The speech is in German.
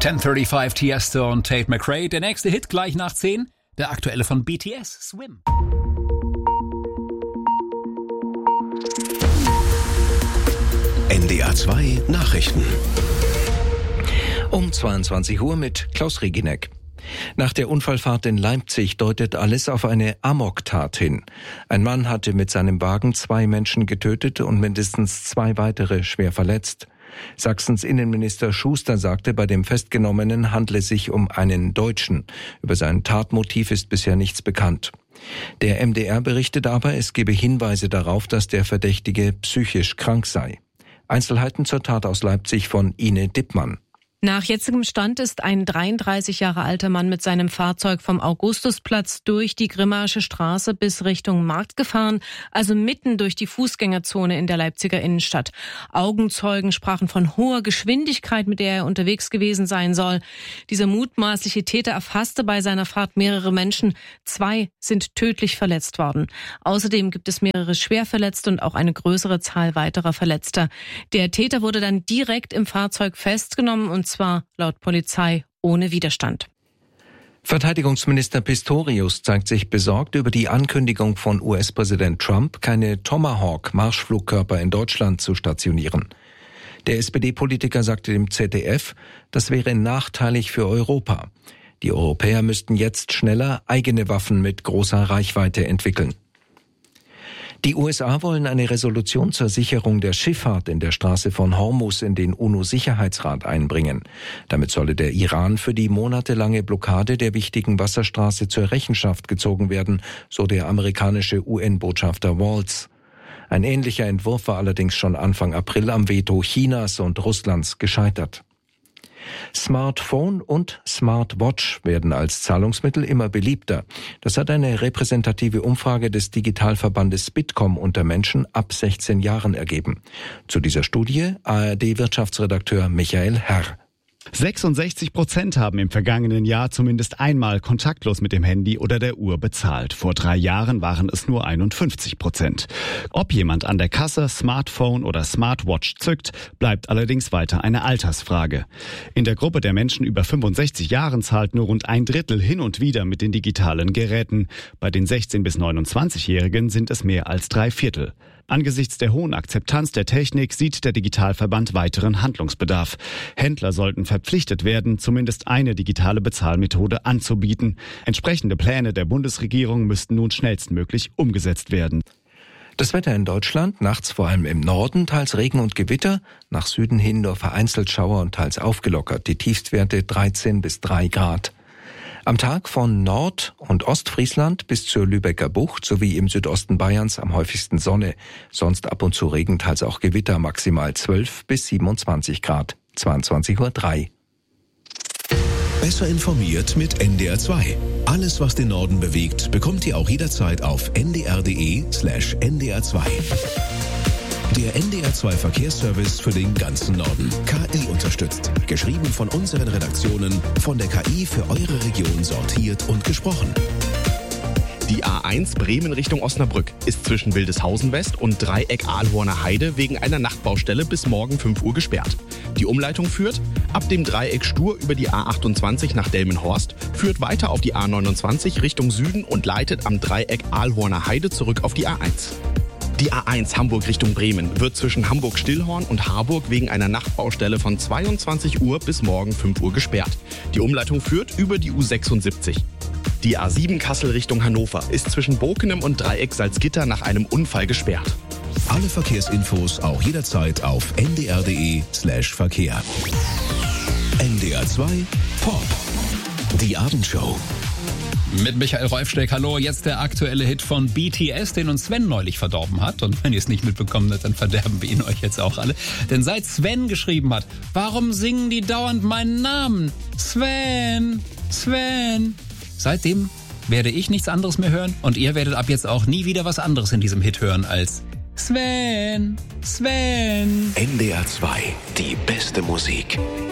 10:35 Tiesto und Tate McRae. Der nächste Hit gleich nach 10. Der aktuelle von BTS, Swim. NDR 2 Nachrichten. Um 22 Uhr mit Klaus Reginek. Nach der Unfallfahrt in Leipzig deutet alles auf eine Amoktat hin. Ein Mann hatte mit seinem Wagen 2 Menschen getötet und mindestens 2 weitere schwer verletzt. Sachsens Innenminister Schuster sagte, bei dem Festgenommenen handle es sich um einen Deutschen. Über sein Tatmotiv ist bisher nichts bekannt. Der MDR berichtet aber, es gebe Hinweise darauf, dass der Verdächtige psychisch krank sei. Einzelheiten zur Tat aus Leipzig von Ine Dippmann. Nach jetzigem Stand ist ein 33 Jahre alter Mann mit seinem Fahrzeug vom Augustusplatz durch die Grimmaische Straße bis Richtung Markt gefahren, also mitten durch die Fußgängerzone in der Leipziger Innenstadt. Augenzeugen sprachen von hoher Geschwindigkeit, mit der er unterwegs gewesen sein soll. Dieser mutmaßliche Täter erfasste bei seiner Fahrt mehrere Menschen. 2 sind tödlich verletzt worden. Außerdem gibt es mehrere Schwerverletzte und auch eine größere Zahl weiterer Verletzter. Der Täter wurde dann direkt im Fahrzeug festgenommen und zwar laut Polizei ohne Widerstand. Verteidigungsminister Pistorius zeigt sich besorgt über die Ankündigung von US-Präsident Trump, keine Tomahawk-Marschflugkörper in Deutschland zu stationieren. Der SPD-Politiker sagte dem ZDF, das wäre nachteilig für Europa. Die Europäer müssten jetzt schneller eigene Waffen mit großer Reichweite entwickeln. Die USA wollen eine Resolution zur Sicherung der Schifffahrt in der Straße von Hormuz in den UNO-Sicherheitsrat einbringen. Damit solle der Iran für die monatelange Blockade der wichtigen Wasserstraße zur Rechenschaft gezogen werden, so der amerikanische UN-Botschafter Waltz. Ein ähnlicher Entwurf war allerdings schon Anfang April am Veto Chinas und Russlands gescheitert. Smartphone und Smartwatch werden als Zahlungsmittel immer beliebter. Das hat eine repräsentative Umfrage des Digitalverbandes Bitkom unter Menschen ab 16 Jahren ergeben. Zu dieser Studie ARD-Wirtschaftsredakteur Michael Herr. 66% haben im vergangenen Jahr zumindest einmal kontaktlos mit dem Handy oder der Uhr bezahlt. Vor 3 Jahren waren es nur 51%. Ob jemand an der Kasse Smartphone oder Smartwatch zückt, bleibt allerdings weiter eine Altersfrage. In der Gruppe der Menschen über 65 Jahren zahlt nur rund 1/3 hin und wieder mit den digitalen Geräten. Bei den 16- bis 29-Jährigen sind es mehr als 3/4. Angesichts der hohen Akzeptanz der Technik sieht der Digitalverband weiteren Handlungsbedarf. Händler sollten verpflichtet werden, zumindest eine digitale Bezahlmethode anzubieten. Entsprechende Pläne der Bundesregierung müssten nun schnellstmöglich umgesetzt werden. Das Wetter in Deutschland, nachts vor allem im Norden, teils Regen und Gewitter, nach Süden hin nur vereinzelt Schauer und teils aufgelockert. Die Tiefstwerte 13 bis 3 Grad. Am Tag von Nord- und Ostfriesland bis zur Lübecker Bucht sowie im Südosten Bayerns am häufigsten Sonne. Sonst ab und zu Regen, teils auch Gewitter, maximal 12 bis 27 Grad. 22:03 Uhr. Besser informiert mit NDR 2. Alles, was den Norden bewegt, bekommt ihr auch jederzeit auf ndr.de/ndr2. Der NDR 2 Verkehrsservice für den ganzen Norden. KI unterstützt. Geschrieben von unseren Redaktionen, von der KI für eure Region sortiert und gesprochen. Die A1 Bremen Richtung Osnabrück ist zwischen Wildeshausen West und Dreieck Ahlhorner Heide wegen einer Nachtbaustelle bis morgen 5 Uhr gesperrt. Die Umleitung führt ab dem Dreieck Stur über die A28 nach Delmenhorst, führt weiter auf die A29 Richtung Süden und leitet am Dreieck Ahlhorner Heide zurück auf die A1. Die A1 Hamburg Richtung Bremen wird zwischen Hamburg-Stillhorn und Harburg wegen einer Nachtbaustelle von 22 Uhr bis morgen 5 Uhr gesperrt. Die Umleitung führt über die U76. Die A7 Kassel Richtung Hannover ist zwischen Bokenem und Dreieck Salzgitter nach einem Unfall gesperrt. Alle Verkehrsinfos auch jederzeit auf ndr.de/Verkehr. NDR 2 Pop. Die Abendshow. Mit Michael Rolfsteck, hallo. Jetzt der aktuelle Hit von BTS, den uns Sven neulich verdorben hat. Und wenn ihr es nicht mitbekommen habt, dann verderben wir ihn euch jetzt auch alle. Denn seit Sven geschrieben hat, warum singen die dauernd meinen Namen? Sven, Sven. Seitdem werde ich nichts anderes mehr hören. Und ihr werdet ab jetzt auch nie wieder was anderes in diesem Hit hören als Sven, Sven. NDR 2, die beste Musik.